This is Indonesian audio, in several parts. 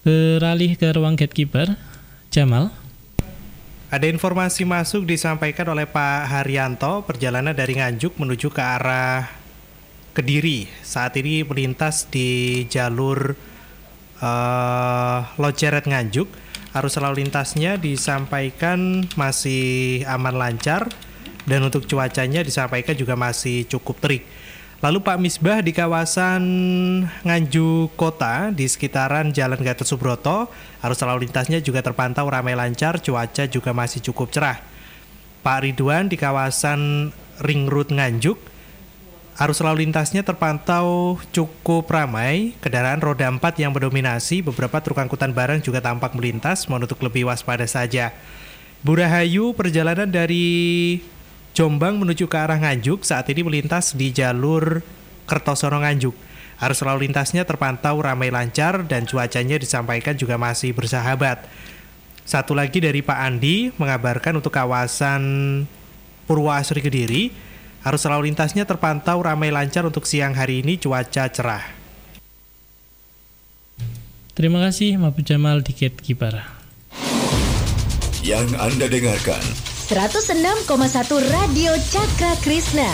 Beralih ke ruang gatekeeper, Jamal. Ada informasi masuk disampaikan oleh Pak Haryanto, perjalanan dari Nganjuk menuju ke arah Kediri. Saat ini melintas di jalur Loceret Nganjuk. Arus lalu lintasnya disampaikan masih aman lancar, dan untuk cuacanya disampaikan juga masih cukup terik. Lalu Pak Misbah, di kawasan Nganjuk Kota di sekitaran Jalan Gatot Subroto, arus lalu lintasnya juga terpantau ramai lancar, cuaca juga masih cukup cerah. Pak Ridwan, di kawasan Ring Road Nganjuk, arus lalu lintasnya terpantau cukup ramai, kendaraan roda 4 yang mendominasi, beberapa truk angkutan barang juga tampak melintas, mohon untuk lebih waspada saja. Bu Rahayu, perjalanan dari Jombang menuju ke arah Nganjuk saat ini melintas di jalur Kertosono Nganjuk. Arus lalu lintasnya terpantau ramai lancar dan cuacanya disampaikan juga masih bersahabat. Satu lagi dari Pak Andi mengabarkan untuk kawasan Purwoasri Kediri, arus lalu lintasnya terpantau ramai lancar untuk siang hari ini, cuaca cerah. Terima kasih Mabu Jamal di Gatekeeper. Yang Anda dengarkan 106,1 Radio Cakra Krishna.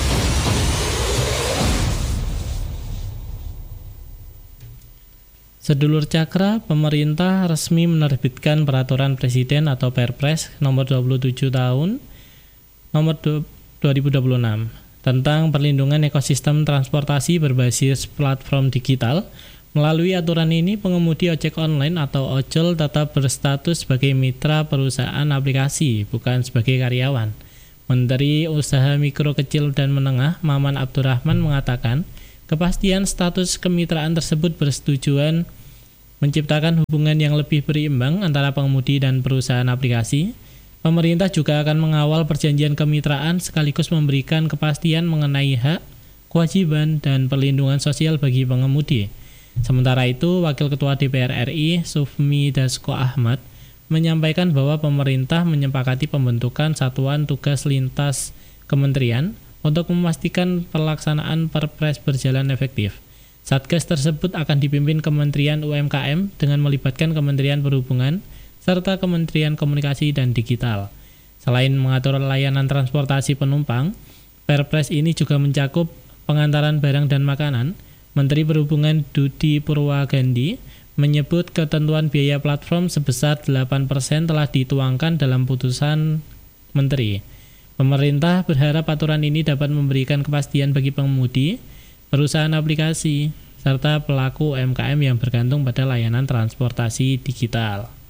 Sedulur Cakra, pemerintah resmi menerbitkan peraturan presiden atau Perpres nomor 27 tahun nomor 2026 tentang perlindungan ekosistem transportasi berbasis platform digital. Melalui aturan ini, pengemudi ojek online atau ojol tetap berstatus sebagai mitra perusahaan aplikasi, bukan sebagai karyawan. Menteri Usaha Mikro Kecil dan Menengah Maman Abdurrahman mengatakan, kepastian status kemitraan tersebut bertujuan menciptakan hubungan yang lebih berimbang antara pengemudi dan perusahaan aplikasi. Pemerintah juga akan mengawal perjanjian kemitraan sekaligus memberikan kepastian mengenai hak, kewajiban, dan perlindungan sosial bagi pengemudi. Sementara itu, Wakil Ketua DPR RI, Sufmi Dasko Ahmad, menyampaikan bahwa pemerintah menyepakati pembentukan satuan tugas lintas kementerian untuk memastikan pelaksanaan Perpres berjalan efektif. Satgas tersebut akan dipimpin Kementerian UMKM dengan melibatkan Kementerian Perhubungan serta Kementerian Komunikasi dan Digital. Selain mengatur layanan transportasi penumpang, Perpres ini juga mencakup pengantaran barang dan makanan. Menteri Perhubungan Dudi Purwagandi menyebut ketentuan biaya platform sebesar 8% telah dituangkan dalam putusan Menteri. Pemerintah berharap aturan ini dapat memberikan kepastian bagi pengemudi, perusahaan aplikasi, serta pelaku UMKM yang bergantung pada layanan transportasi digital.